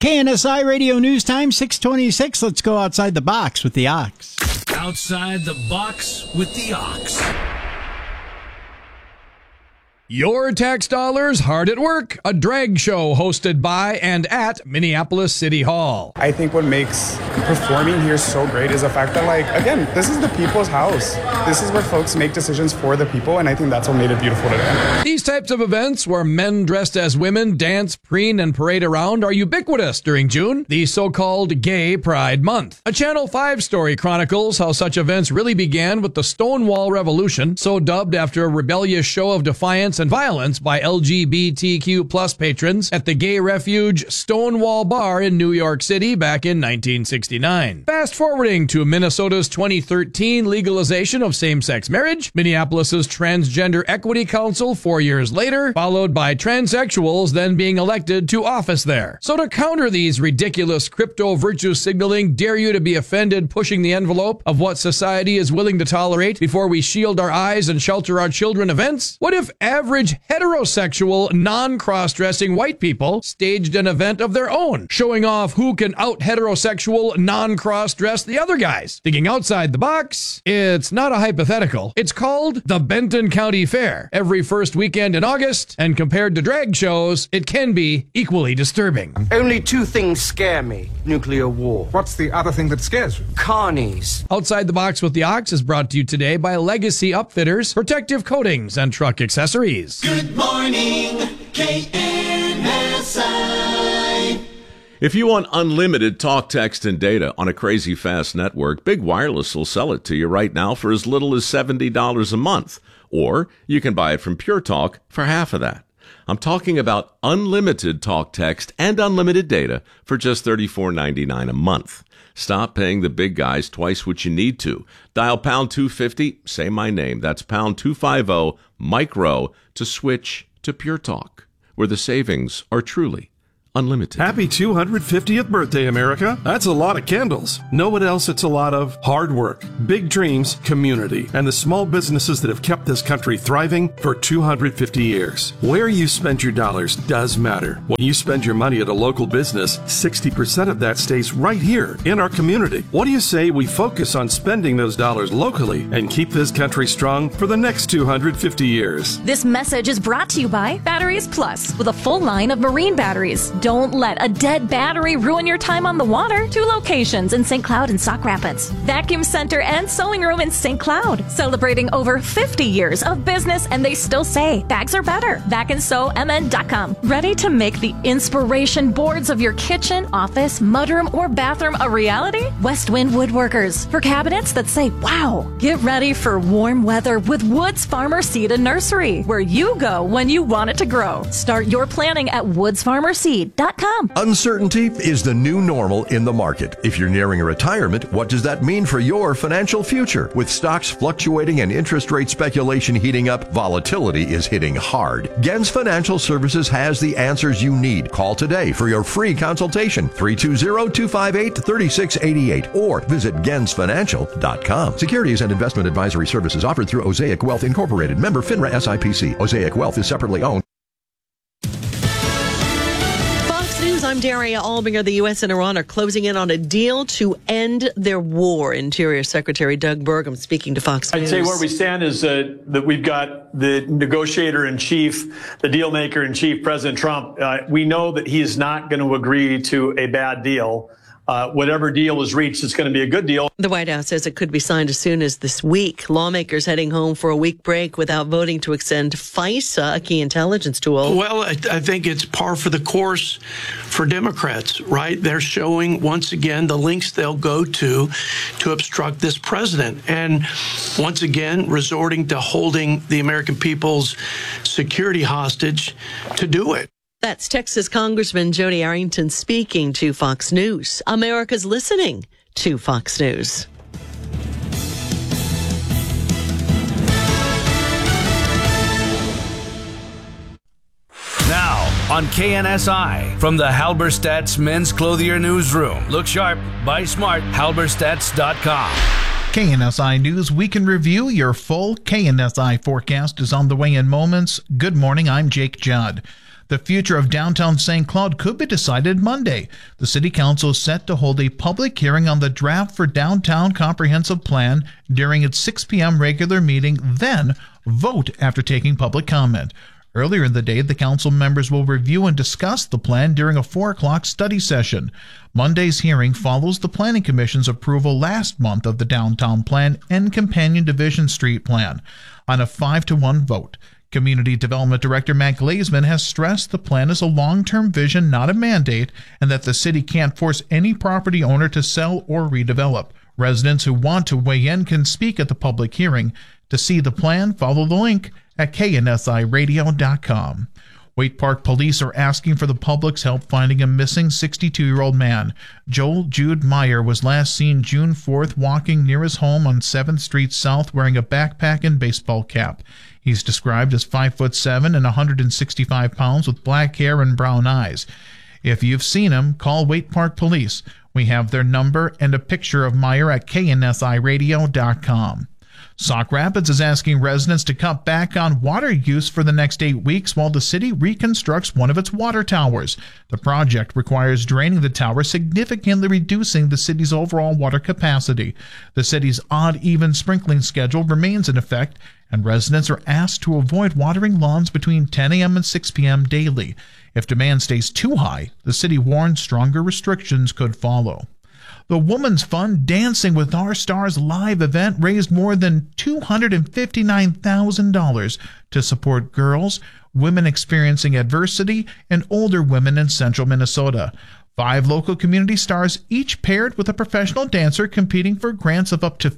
KNSI Radio News Time, 6:26. Let's go outside the box with the Ox. Outside the box with the Ox. Your tax dollars hard at work. A drag show hosted by and at Minneapolis City Hall. I think what makes performing here so great is the fact that, like, again, this is the people's house. This is where folks make decisions for the people, and I think that's what made it beautiful today. These types of events where men dressed as women dance, preen, and parade around are ubiquitous during June, the so-called Gay Pride Month. A Channel 5 story chronicles how such events really began with the Stonewall Revolution, so dubbed after a rebellious show of defiance and violence by LGBTQ plus patrons at the gay refuge Stonewall Bar in New York City back in 1969. Fast forwarding to Minnesota's 2013 legalization of same-sex marriage, Minneapolis's Transgender Equity Council 4 years later, followed by transsexuals then being elected to office there. So to counter these ridiculous crypto virtue signaling, dare you to be offended, pushing the envelope of what society is willing to tolerate before we shield our eyes and shelter our children events? What if average heterosexual, non-cross-dressing white people staged an event of their own, showing off who can out-heterosexual, non-cross-dress the other guys? Thinking outside the box, it's not a hypothetical. It's called the Benton County Fair, every first weekend in August, and compared to drag shows, it can be equally disturbing. Only two things scare me. Nuclear war. What's the other thing that scares you? Carnies. Outside the Box with the Ox is brought to you today by Legacy Upfitters, protective coatings, and truck accessories. Good morning, KNSI. If you want unlimited talk, text, and data on a crazy fast network, Big Wireless will sell it to you right now for as little as $70 a month. Or you can buy it from Pure Talk for half of that. I'm talking about unlimited talk, text, and unlimited data for just $34.99 a month. Stop paying the big guys twice what you need to. Dial pound 250, say my name. That's pound 250, Mike Rowe, to switch to Pure Talk, where the savings are truly unlimited. Happy 250th birthday, America. That's a lot of candles. Know what else it's a lot of? Hard work, big dreams, community, and the small businesses that have kept this country thriving for 250 years. Where you spend your dollars does matter. When you spend your money at a local business, 60% of that stays right here in our community. What do you say we focus on spending those dollars locally and keep this country strong for the next 250 years? This message is brought to you by Batteries Plus, with a full line of marine batteries. Don't let a dead battery ruin your time on the water. 2 locations in St. Cloud and Sauk Rapids. Vacuum Center and Sewing Room in St. Cloud. Celebrating over 50 years of business, and they still say bags are better. VacandSewMN.com. Ready to make the inspiration boards of your kitchen, office, mudroom, or bathroom a reality? West Wind Woodworkers. For cabinets that say, wow. Get ready for warm weather with Woods Farmer Seed and Nursery, where you go when you want it to grow. Start your planning at woodsfarmerseed.com. Uncertainty is the new normal in the market. If you're nearing a retirement, what does that mean for your financial future? With stocks fluctuating and interest rate speculation heating up, volatility is hitting hard. Gens Financial Services has the answers you need. Call today for your free consultation, 320-258-3688, or visit gensfinancial.com. Securities and investment advisory services offered through Osaic Wealth Incorporated, member FINRA SIPC. Osaic Wealth is separately owned. I'm Daria Albinger. The U.S. and Iran are closing in on a deal to end their war. Interior Secretary Doug Burgum speaking to Fox News. I'd say where we stand is that we've got the negotiator-in-chief, the deal-maker-in-chief, President Trump. We know that he is not going to agree to a bad deal. Whatever deal is reached, it's going to be a good deal. The White House says it could be signed as soon as this week. Lawmakers heading home for a week break without voting to extend FISA, a key intelligence tool. Well, I think it's par for the course for Democrats, right? They're showing once again the links they'll go to obstruct this president. And once again, resorting to holding the American people's security hostage to do it. That's Texas Congressman Jody Arrington speaking to Fox News. America's listening to Fox News. Now on KNSI from the Halberstadt's Men's Clothier Newsroom. Look sharp, buy smart, halberstadts.com. KNSI News Week in Review. Your full KNSI forecast is on the way in moments. Good morning, I'm Jake Judd. The future of downtown St. Cloud could be decided Monday. The City Council is set to hold a public hearing on the draft for Downtown Comprehensive Plan during its 6 p.m. regular meeting, then vote after taking public comment. Earlier in the day, the council members will review and discuss the plan during a 4 o'clock study session. Monday's hearing follows the Planning Commission's approval last month of the Downtown Plan and Companion Division Street Plan on a 5-1 vote. Community Development Director Matt Glazeman has stressed the plan is a long-term vision, not a mandate, and that the city can't force any property owner to sell or redevelop. Residents who want to weigh in can speak at the public hearing. To see the plan, follow the link at KNSIRadio.com. Waite Park police are asking for the public's help finding a missing 62-year-old man. Joel Jude Meyer was last seen June 4th walking near his home on 7th Street South wearing a backpack and baseball cap. He's described as 5'7" and 165 pounds with black hair and brown eyes. If you've seen him, call Waite Park Police. We have their number and a picture of Meyer at KNSIRadio.com. Sauk Rapids is asking residents to cut back on water use for the next 8 weeks while the city reconstructs one of its water towers. The project requires draining the tower, significantly reducing the city's overall water capacity. The city's odd-even sprinkling schedule remains in effect, and residents are asked to avoid watering lawns between 10 a.m. and 6 p.m. daily. If demand stays too high, the city warns stronger restrictions could follow. The Women's Fund Dancing with Our Stars live event raised more than $259,000 to support girls, women experiencing adversity, and older women in central Minnesota. 5 local community stars, each paired with a professional dancer, competing for grants of up to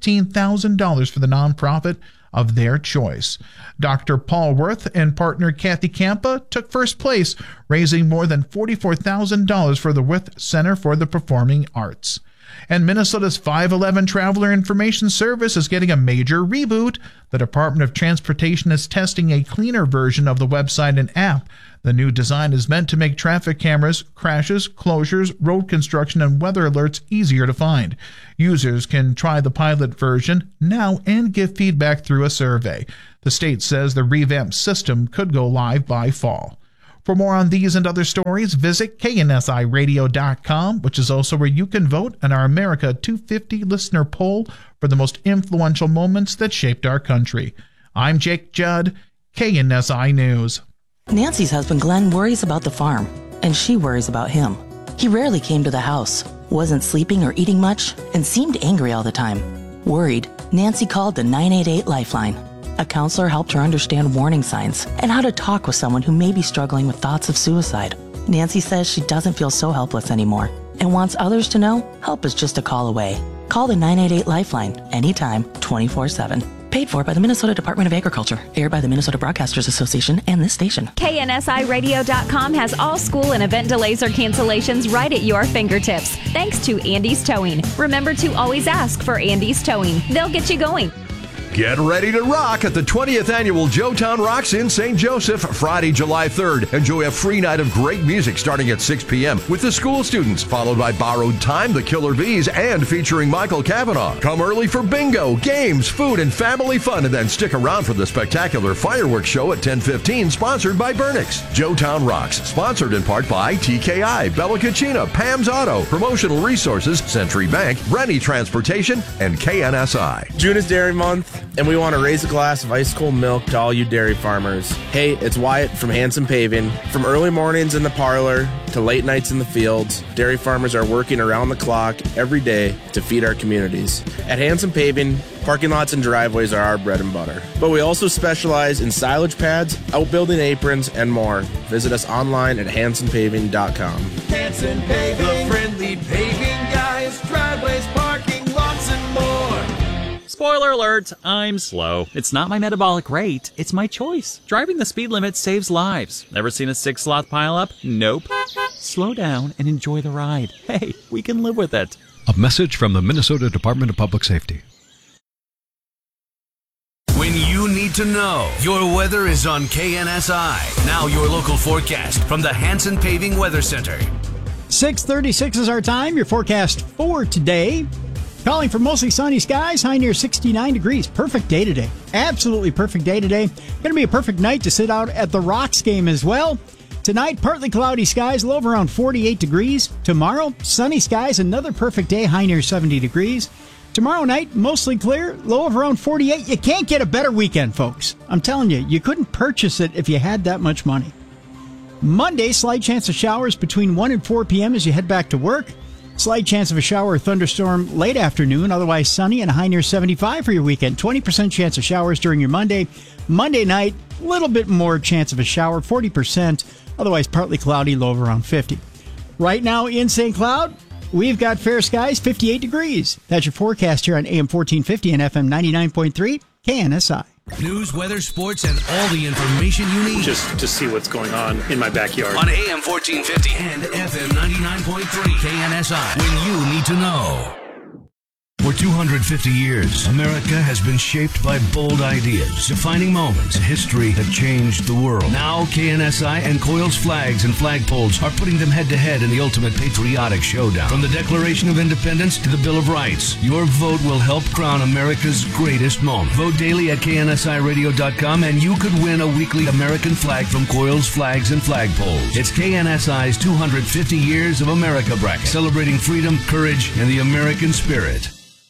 $15,000 for the nonprofit of their choice. Dr. Paul Worth and partner Kathy Campa took first place, raising more than $44,000 for the Worth Center for the Performing Arts. And Minnesota's 511 Traveler Information Service is getting a major reboot. The Department of Transportation is testing a cleaner version of the website and app. The new design is meant to make traffic cameras, crashes, closures, road construction, and weather alerts easier to find. Users can try the pilot version now and give feedback through a survey. The state says the revamped system could go live by fall. For more on these and other stories, visit KNSIRadio.com, which is also where you can vote in our America 250 listener poll for the most influential moments that shaped our country. I'm Jake Judd, KNSI News. Nancy's husband Glenn worries about the farm, and she worries about him. He rarely came to the house, wasn't sleeping or eating much, and seemed angry all the time. Worried, Nancy called the 988 Lifeline. A counselor helped her understand warning signs and how to talk with someone who may be struggling with thoughts of suicide. Nancy says she doesn't feel so helpless anymore and wants others to know help is just a call away. Call the 988 Lifeline anytime, 24/7. Paid for by the Minnesota Department of Agriculture. Aired by the Minnesota Broadcasters Association and this station. KNSIRadio.com has all school and event delays or cancellations right at your fingertips. Thanks to Andy's Towing. Remember to always ask for Andy's Towing. They'll get you going. Get ready to rock at the 20th Annual Joetown Rocks in St. Joseph, Friday, July 3rd. Enjoy a free night of great music starting at 6 p.m. with the school students, followed by Borrowed Time, the Killer Bees, and featuring Michael Cavanaugh. Come early for bingo, games, food, and family fun, and then stick around for the spectacular fireworks show at 10:15, sponsored by Burnix. Joetown Rocks, sponsored in part by TKI, Bella Cucina, Pam's Auto, Promotional Resources, Century Bank, Rennie Transportation, and KNSI. June is Dairy Month, and we want to raise a glass of ice cold milk to all you dairy farmers. Hey, it's Wyatt from Hanson Paving. From early mornings in the parlor to late nights in the fields, dairy farmers are working around the clock every day to feed our communities. At Hanson Paving, parking lots and driveways are our bread and butter. But we also specialize in silage pads, outbuilding aprons, and more. Visit us online at hansonpaving.com. Hanson Paving, the friendly paving guys, driveways, parking lots, and more. Spoiler alert, I'm slow. It's not my metabolic rate, it's my choice. Driving the speed limit saves lives. Ever seen a 6-sloth pileup? Nope. Slow down and enjoy the ride. Hey, we can live with it. A message from the Minnesota Department of Public Safety. When you need to know, your weather is on KNSI. Now your local forecast from the Hanson Paving Weather Center. 6:36 is our time. Your forecast for today. Calling for mostly sunny skies, high near 69 degrees. Perfect day today. Absolutely perfect day today. Going to be a perfect night to sit out at the Rocks game as well. Tonight, partly cloudy skies, low of around 48 degrees. Tomorrow, sunny skies, another perfect day, high near 70 degrees. Tomorrow night, mostly clear, low of around 48. You can't get a better weekend, folks. I'm telling you, you couldn't purchase it if you had that much money. Monday, slight chance of showers between 1 and 4 p.m. as you head back to work. Slight chance of a shower or thunderstorm late afternoon, otherwise sunny and a high near 75 for your weekend. 20% chance of showers during your Monday. Monday night, a little bit more chance of a shower, 40%, otherwise partly cloudy, low of around 50. Right now in St. Cloud, we've got fair skies, 58 degrees. That's your forecast here on AM 1450 and FM 99.3 KNSI. News, weather, sports, and all the information you need. Just to see what's going on in my backyard. On AM 1450 and FM 99.3 KNSI. When you need to know. For 250 years, America has been shaped by bold ideas, defining moments in history that changed the world. Now, KNSI and Coils Flags and Flagpoles are putting them head-to-head in the ultimate patriotic showdown. From the Declaration of Independence to the Bill of Rights, your vote will help crown America's greatest moment. Vote daily at KNSIRadio.com and you could win a weekly American flag from Coils Flags and Flagpoles. It's KNSI's 250 Years of America bracket, celebrating freedom, courage, and the American spirit.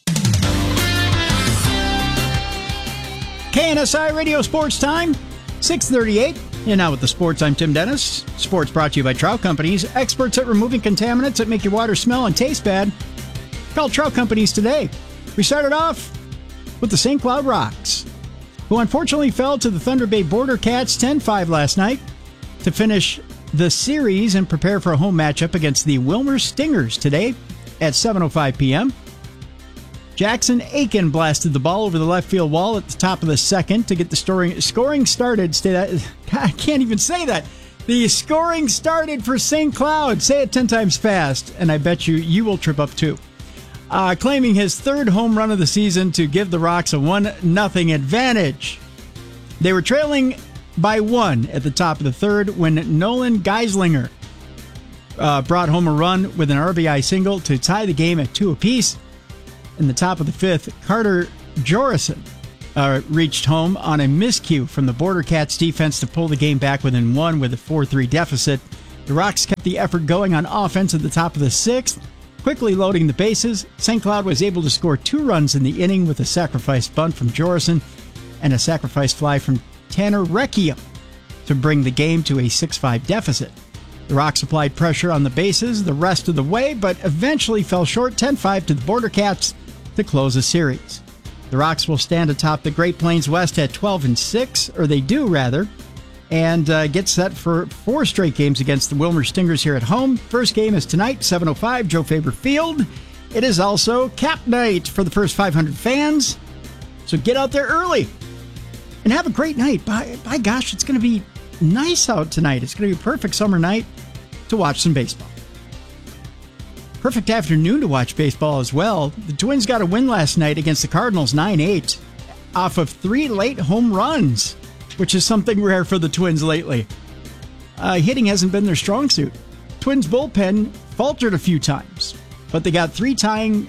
KNSI Radio Sports Time, 6:38. And now with the sports, I'm Tim Dennis. Sports brought to you by Trout Companies, experts at removing contaminants that make your water smell and taste bad. Call Trout Companies today. We started off with the St. Cloud Rocks, who unfortunately fell to the Thunder Bay Border Cats 10-5 last night to finish the series and prepare for a home matchup against the Wilmer Stingers today at 7:05 p.m. Jackson Aiken blasted the ball over the left field wall at the top of the second to get the scoring started. I can't even say that. The scoring started for St. Cloud. Say it 10 times fast, and I bet you will trip up too. Claiming his third home run of the season to give the Rocks a 1-0 advantage. They were trailing by 1 at the top of the third when Nolan Geislinger brought home a run with an RBI single to tie the game at 2 apiece. In the top of the fifth, Carter Jorison reached home on a miscue from the Border Cats defense to pull the game back within 1 with a 4-3 deficit. The Rocks kept the effort going on offense at the top of the sixth, quickly loading the bases. St. Cloud was able to score 2 runs in the inning with a sacrifice bunt from Jorison and a sacrifice fly from Tanner Recchio to bring the game to a 6-5 deficit. The Rocks applied pressure on the bases the rest of the way, but eventually fell short 10-5 to the Border Cats to close the series. The Rocks will stand atop the Great Plains West at 12-6, or they do rather, and get set for 4 straight games against the Wilmer Stingers here at home. First game is tonight, 7:05, Joe Faber Field. It is also cap night for the first 500 fans, so get out there early and have a great night. By gosh, it's going to be nice out tonight. It's going to be a perfect summer night to watch some baseball. Perfect afternoon to watch baseball as well. The Twins got a win last night against the Cardinals 9-8 off of 3 late home runs, which is something rare for the Twins lately. Hitting hasn't been their strong suit. Twins bullpen faltered a few times, but they got tying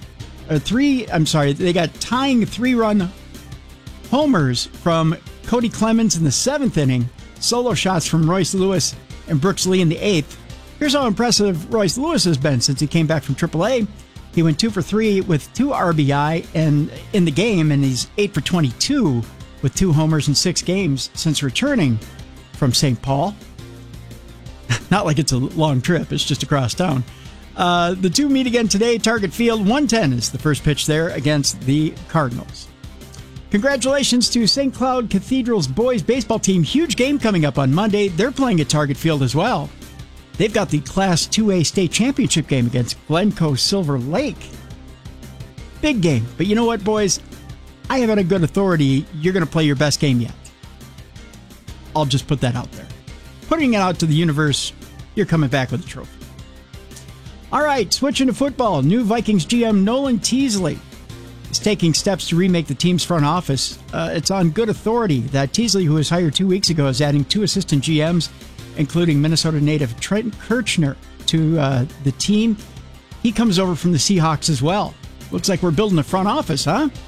3-run homers from Cody Clemens in the 7th inning, solo shots from Royce Lewis and Brooks Lee in the 8th. Here's how impressive Royce Lewis has been since he came back from AAA. He went 2 for 3 with 2 RBI in the game, and he's 8 for 22 with 2 homers in 6 games since returning from St. Paul. Not like it's a long trip, it's just across town. The two meet again today, Target Field. 1:10 is the first pitch there against the Cardinals. Congratulations to St. Cloud Cathedral's boys baseball team. Huge game coming up on Monday. They're playing at Target Field as well. They've got the Class 2A state championship game against Glencoe Silver Lake. Big game. But you know what, boys? I have it on good authority. You're going to play your best game yet. I'll just put that out there. Putting it out to the universe, you're coming back with a trophy. All right, switching to football. New Vikings GM Nolan Teasley is taking steps to remake the team's front office. It's on good authority that Teasley, who was hired 2 weeks ago, is adding 2 assistant GMs, including Minnesota native Trent Kirchner, to the team. He comes over from the Seahawks as well. Looks like we're building a front office, huh?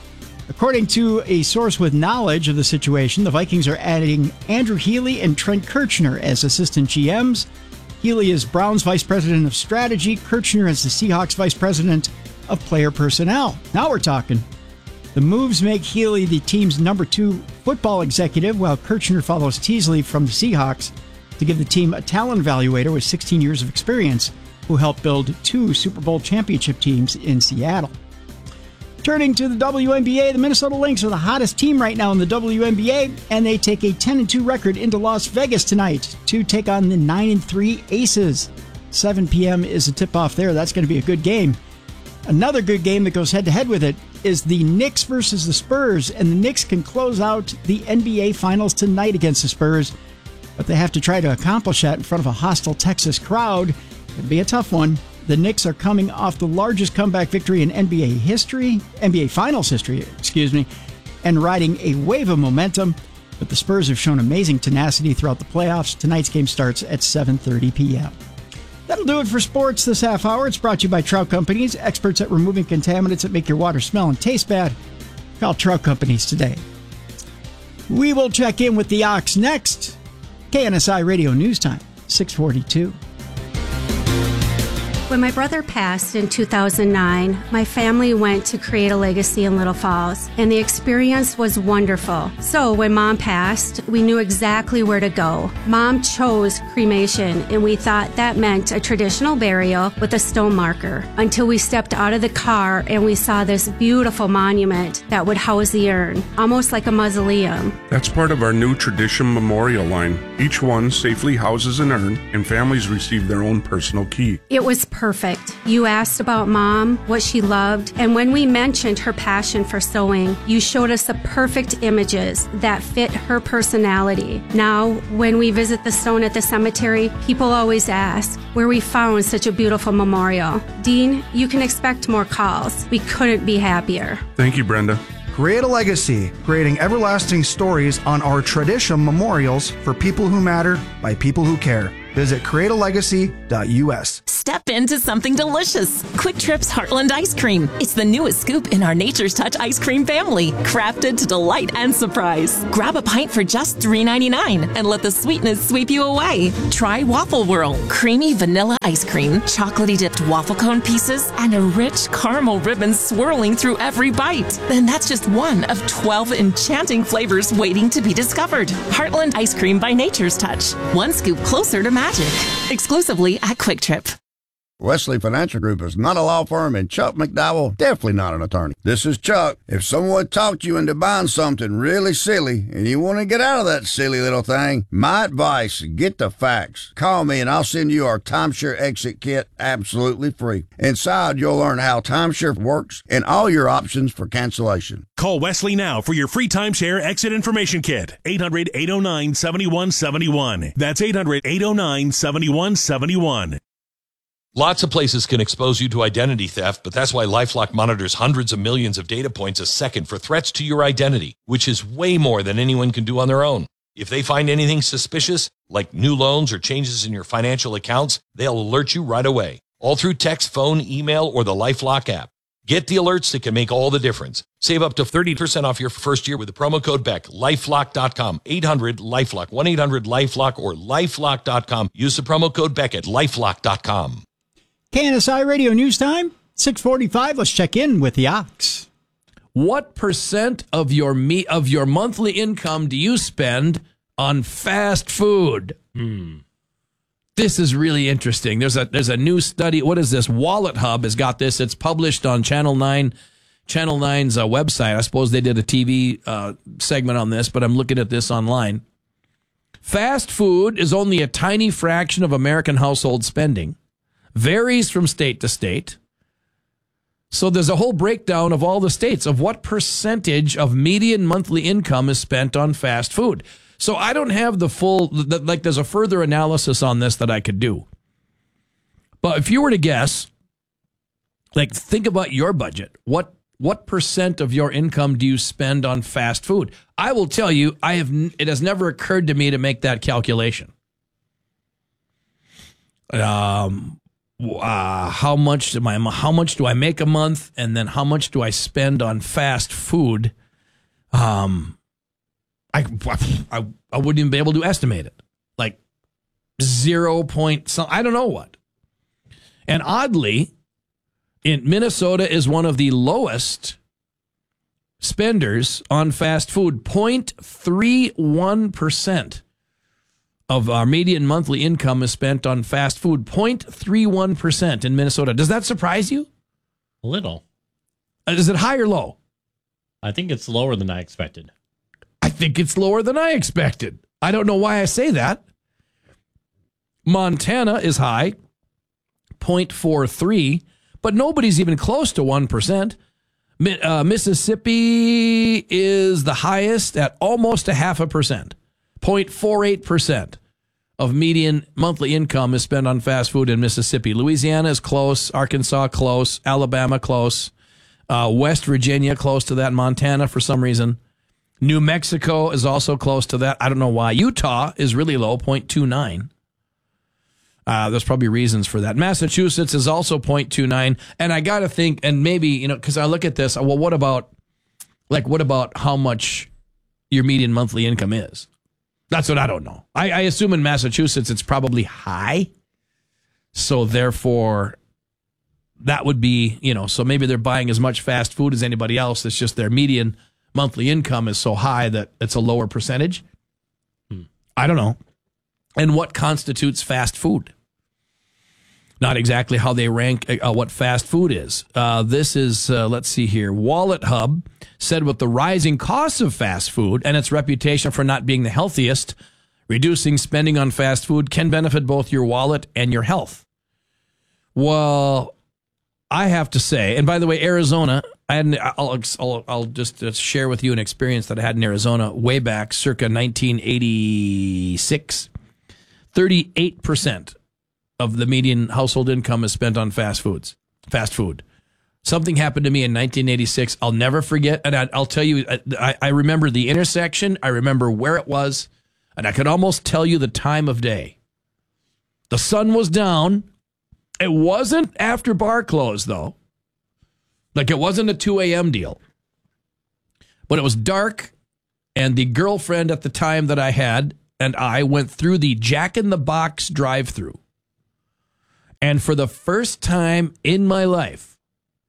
According to a source with knowledge of the situation, the Vikings are adding Andrew Healy and Trent Kirchner as assistant GMs. Healy is Browns vice president of strategy. Kirchner is the Seahawks vice president of player personnel. Now we're talking. The moves make Healy the team's number 2 football executive, while Kirchner follows Teasley from the Seahawks to give the team a talent evaluator with 16 years of experience who helped build 2 Super Bowl championship teams in Seattle. Turning to the WNBA, the Minnesota Lynx are the hottest team right now in the WNBA, and they take a 10-2 record into Las Vegas tonight to take on the 9-3 Aces. 7 p.m. is a tip-off there. That's going to be a good game. Another good game that goes head-to-head with it is the Knicks versus the Spurs, and the Knicks can close out the NBA Finals tonight against the Spurs, but they have to try to accomplish that in front of a hostile Texas crowd. It'll be a tough one. The Knicks are coming off the largest comeback victory in NBA Finals history, and riding a wave of momentum. But the Spurs have shown amazing tenacity throughout the playoffs. Tonight's game starts at 7:30 p.m. That'll do it for sports this half hour. It's brought to you by Trout Companies, experts at removing contaminants that make your water smell and taste bad. Call Trout Companies today. We will check in with the Ox next. KNSI Radio News Time, 6:42. When my brother passed in 2009, my family went to Create a Legacy in Little Falls, and the experience was wonderful. So when Mom passed, we knew exactly where to go. Mom chose cremation, and we thought that meant a traditional burial with a stone marker, until we stepped out of the car and we saw this beautiful monument that would house the urn, almost like a mausoleum. That's part of our new tradition memorial line. Each one safely houses an urn, and families receive their own personal key. It was perfect. You asked about Mom, what she loved, and when we mentioned her passion for sewing, you showed us the perfect images that fit her personality. Now, when we visit the stone at the cemetery, people always ask where we found such a beautiful memorial. Dean, you can expect more calls. We couldn't be happier. Thank you, Brenda. Create a Legacy, creating everlasting stories on our tradition memorials for people who matter by people who care. Visit createalegacy.us. Step into something delicious. Quick Trip's Heartland Ice Cream. It's the newest scoop in our Nature's Touch ice cream family, crafted to delight and surprise. Grab a pint for just $3.99 and let the sweetness sweep you away. Try Waffle Whirl, creamy vanilla ice cream, chocolatey dipped waffle cone pieces, and a rich caramel ribbon swirling through every bite. Then that's just one of 12 enchanting flavors waiting to be discovered. Heartland Ice Cream by Nature's Touch. One scoop closer to magic. Exclusively at Quick Trip. Wesley Financial Group is not a law firm, and Chuck McDowell definitely not an attorney. This is Chuck. If someone talked you into buying something really silly and you want to get out of that silly little thing, my advice, get the facts. Call me and I'll send you our timeshare exit kit absolutely free. Inside, you'll learn how timeshare works and all your options for cancellation. Call Wesley now for your free timeshare exit information kit. 800-809-7171. That's 800-809-7171. Lots of places can expose you to identity theft, but that's why LifeLock monitors hundreds of millions of data points a second for threats to your identity, which is way more than anyone can do on their own. If they find anything suspicious, like new loans or changes in your financial accounts, they'll alert you right away, all through text, phone, email, or the LifeLock app. Get the alerts that can make all the difference. Save up to 30% off your first year with the promo code BECK. LifeLock.com, 800-LifeLock, 1-800-LifeLock, or LifeLock.com. Use the promo code BECK at LifeLock.com. KNSI Radio News Time, 6:45. Let's check in with the Ox. What percent of your monthly income do you spend on fast food? This is really interesting. There's a new study. What is this? Wallet Hub has got this. It's published on Channel 9's website. I suppose they did a TV segment on this, but I'm looking at this online. Fast food is only a tiny fraction of American household spending. Varies from state to state. So there's a whole breakdown of all the states of what percentage of median monthly income is spent on fast food. So I don't have the full, there's a further analysis on this that I could do. But if you were to guess, think about your budget. What percent of your income do you spend on fast food? I will tell you, it has never occurred to me to make that calculation. how much do I make a month, and then how much do I spend on fast food, I wouldn't even be able to estimate it. Like 0 point some, I don't know what. And oddly, Minnesota is one of the lowest spenders on fast food. 0.31% of our median monthly income is spent on fast food. 0.31% in Minnesota. Does that surprise you? A little. Is it high or low? I think it's lower than I expected. I think it's lower than I expected. I don't know why I say that. Montana is high, 0.43, but nobody's even close to 1%. Mississippi is the highest at almost 0.5%. 0.48% of median monthly income is spent on fast food in Mississippi. Louisiana is close. Arkansas close. Alabama close. West Virginia close to that. Montana for some reason. New Mexico is also close to that. I don't know why. Utah is really low, 0.29. There's probably reasons for that. Massachusetts is also 0.29. And I got to think, and maybe, because I look at this, well, what about how much your median monthly income is? That's what I don't know. I assume in Massachusetts it's probably high. So therefore, that would be, so maybe they're buying as much fast food as anybody else. It's just their median monthly income is so high that it's a lower percentage. I don't know. And what constitutes fast food? Not exactly how they rank what fast food is. This is, let's see here, Wallet Hub said with the rising costs of fast food and its reputation for not being the healthiest, reducing spending on fast food can benefit both your wallet and your health. Well, I have to say, and by the way, Arizona, I'll just share with you an experience that I had in Arizona way back, circa 1986. 38% of the median household income is spent on fast food. Something happened to me in 1986. I'll never forget. And I'll tell you, I remember the intersection. I remember where it was. And I could almost tell you the time of day. The sun was down. It wasn't after bar close, though. Like, it wasn't a 2 a.m. deal. But it was dark. And the girlfriend at the time that I had and I went through the Jack in the Box drive-thru. And for the first time in my life,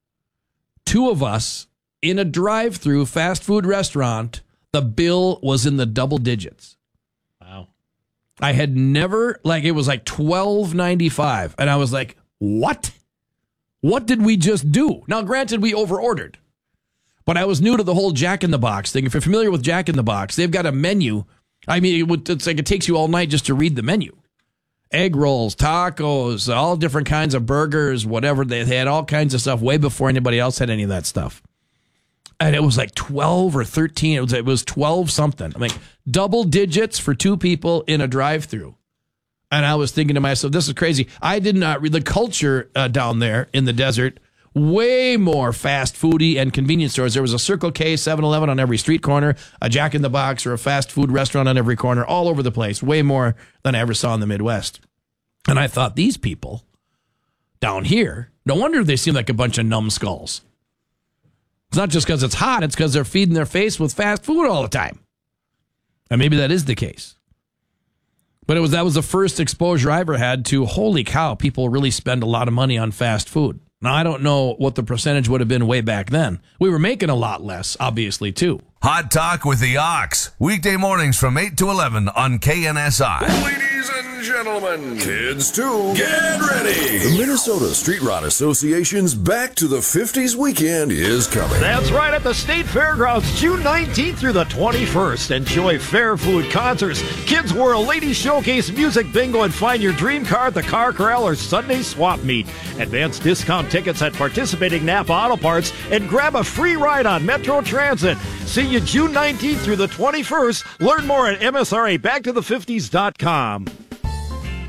two of us in a drive-thru fast food restaurant, the bill was in the double digits. Wow. I had never, it was like $12.95. And I was like, what? What did we just do? Now, granted, we overordered. But I was new to the whole Jack in the Box thing. If you're familiar with Jack in the Box, they've got a menu. I mean, it's like it takes you all night just to read the menu. Egg rolls, tacos, all different kinds of burgers, whatever. They had all kinds of stuff way before anybody else had any of that stuff. And it was like 12 or 13. It was 12 something. I mean, double digits for two people in a drive-thru. And I was thinking to myself, this is crazy. I did not read the culture down there in the desert. Way more fast foodie and convenience stores. There was a Circle K, 7-Eleven on every street corner, a Jack in the Box or a fast food restaurant on every corner, all over the place. Way more than I ever saw in the Midwest. And I thought, these people down here, no wonder they seem like a bunch of numbskulls. It's not just because it's hot, it's because they're feeding their face with fast food all the time. And maybe that is the case. But that was the first exposure I ever had to, holy cow, people really spend a lot of money on fast food. Now, I don't know what the percentage would have been way back then. We were making a lot less, obviously, too. Hot Talk with the Ox. Weekday mornings from 8 to 11 on KNSI. Ladies and gentlemen, kids too, get ready. The Minnesota Street Rod Association's Back to the 50s weekend is coming. That's right, at the State Fairgrounds, June 19th through the 21st. Enjoy fair food, concerts, Kids World, Ladies Showcase, Music Bingo, and find your dream car at the Car Corral or Sunday Swap Meet. Advanced discount tickets at participating Napa Auto Parts and grab a free ride on Metro Transit. See you June 19th through the 21st. Learn more at MSRABackToThe50s.com.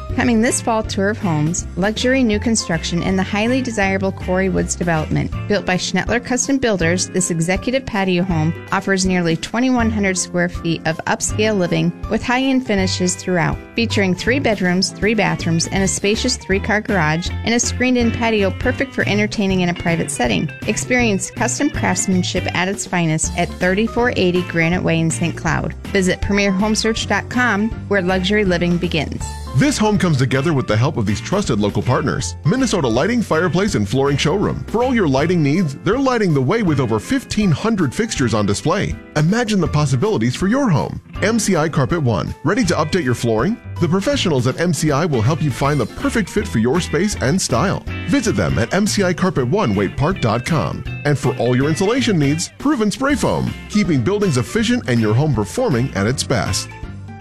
Coming this fall, Tour of Homes, luxury new construction in the highly desirable Quarry Woods development. Built by Schnettler Custom Builders, this executive patio home offers nearly 2,100 square feet of upscale living with high-end finishes throughout. Featuring 3 bedrooms, 3 bathrooms, and a spacious 3-car garage, and a screened-in patio perfect for entertaining in a private setting. Experience custom craftsmanship at its finest at 3480 Granite Way in St. Cloud. Visit PremierHomesearch.com, where luxury living begins. This home comes together with the help of these trusted local partners. Minnesota Lighting, Fireplace, and Flooring Showroom. For all your lighting needs, they're lighting the way with over 1,500 fixtures on display. Imagine the possibilities for your home. MCI Carpet One. Ready to update your flooring? The professionals at MCI will help you find the perfect fit for your space and style. Visit them at mcicarpet1waitepark.com. And for all your insulation needs, Proven Spray Foam. Keeping buildings efficient and your home performing at its best.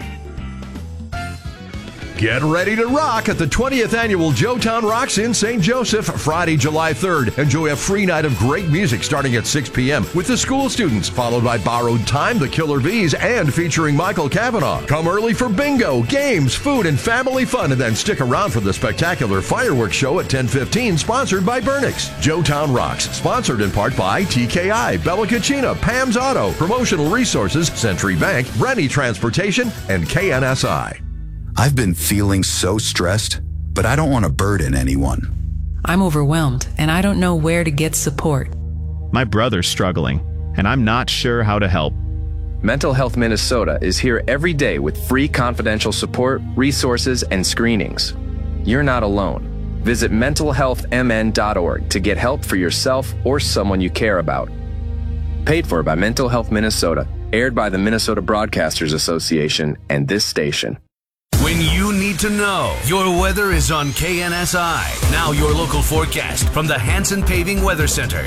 Get ready to rock at the 20th Annual Joetown Rocks in St. Joseph, Friday, July 3rd. Enjoy a free night of great music starting at 6 p.m. with the school students, followed by Borrowed Time, the Killer Bees, and featuring Michael Cavanaugh. Come early for bingo, games, food, and family fun, and then stick around for the spectacular fireworks show at 10:15, sponsored by Burnix. Joetown Rocks, sponsored in part by TKI, Bella Cucina, Pam's Auto, Promotional Resources, Century Bank, Rennie Transportation, and KNSI. I've been feeling so stressed, but I don't want to burden anyone. I'm overwhelmed, and I don't know where to get support. My brother's struggling, and I'm not sure how to help. Mental Health Minnesota is here every day with free confidential support, resources, and screenings. You're not alone. Visit mentalhealthmn.org to get help for yourself or someone you care about. Paid for by Mental Health Minnesota, aired by the Minnesota Broadcasters Association and this station. When you need to know, your weather is on KNSI. Now your local forecast from the Hanson Paving Weather Center.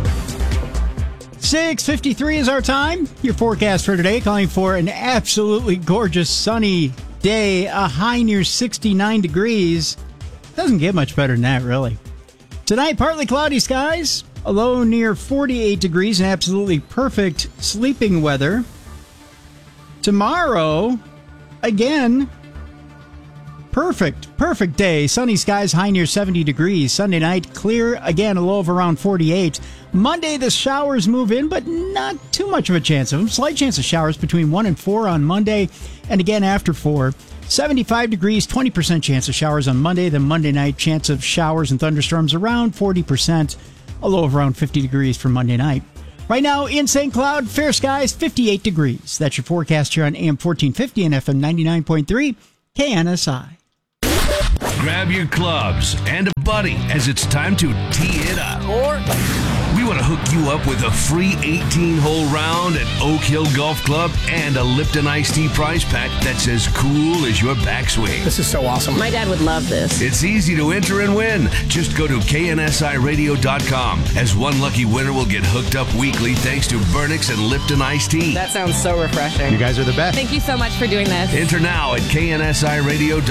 6:53 is our time. Your forecast for today calling for an absolutely gorgeous sunny day, a high near 69 degrees. Doesn't get much better than that, really. Tonight, partly cloudy skies, a low near 48 degrees, and absolutely perfect sleeping weather. Tomorrow, again, perfect day. Sunny skies, high near 70 degrees. Sunday night, clear, again, a low of around 48. Monday, the showers move in, but not too much of a chance of them. Slight chance of showers between 1 and 4 on Monday, and again after 4. 75 degrees, 20% chance of showers on Monday. Then Monday night, chance of showers and thunderstorms around 40%. A low of around 50 degrees for Monday night. Right now in St. Cloud, fair skies, 58 degrees. That's your forecast here on AM 1450 and FM 99.3 KNSI. Grab your clubs and a buddy as it's time to tee it up. We want to hook you up with a free 18-hole round at Oak Hill Golf Club and a Lipton Iced Tea prize pack that's as cool as your backswing. This is so awesome. My dad would love this. It's easy to enter and win. Just go to KNSIRadio.com, as one lucky winner will get hooked up weekly thanks to Burnix and Lipton Iced Tea. That sounds so refreshing. You guys are the best. Thank you so much for doing this. Enter now at KNSIRadio.com.